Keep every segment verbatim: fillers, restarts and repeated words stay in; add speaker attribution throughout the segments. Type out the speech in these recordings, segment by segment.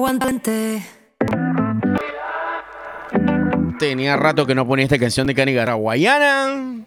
Speaker 1: Aguantante.
Speaker 2: Tenía rato que no ponía esta canción de Cani Guayana.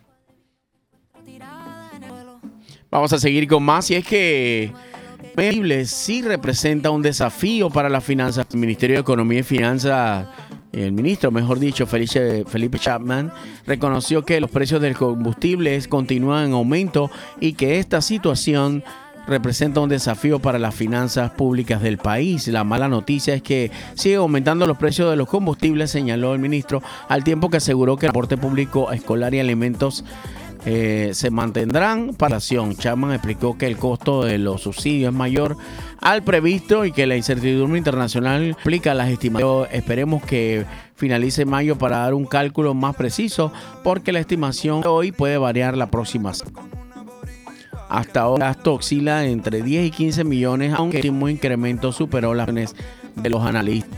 Speaker 2: Vamos a seguir con más. Y es que sí representa un desafío para las finanzas. El Ministerio de Economía y Finanzas, el ministro, mejor dicho, Felipe, Felipe Chapman, reconoció que los precios del combustible continúan en aumento y que esta situación representa un desafío para las finanzas públicas del país. La mala noticia es que sigue aumentando los precios de los combustibles, señaló el ministro, al tiempo que aseguró que el aporte público escolar y alimentos eh, se mantendrán para la acción. Chapman explicó que el costo de los subsidios es mayor al previsto y que la incertidumbre internacional explica las estimaciones. Esperemos que finalice mayo para dar un cálculo más preciso, porque la estimación de hoy puede variar la próxima semana. Hasta ahora el gasto oscila entre diez y quince millones, aunque el último incremento superó las previsiones de los analistas.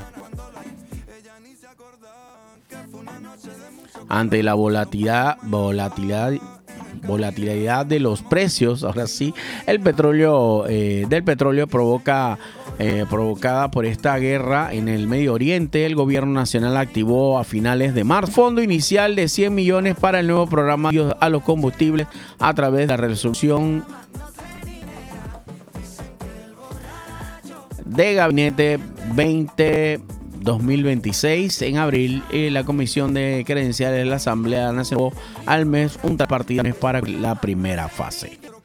Speaker 2: Ante la volatilidad, volatilidad, volatilidad de los precios, ahora sí, el petróleo eh, del petróleo provoca eh, provocada por esta guerra en el Medio Oriente, el gobierno nacional activó a finales de marzo fondo inicial de cien millones para el nuevo programa a los combustibles a través de la resolución de gabinete veinte dos mil veintiséis. En abril, eh, la Comisión de Credenciales de la Asamblea Nacional al mes un partido para la primera fase.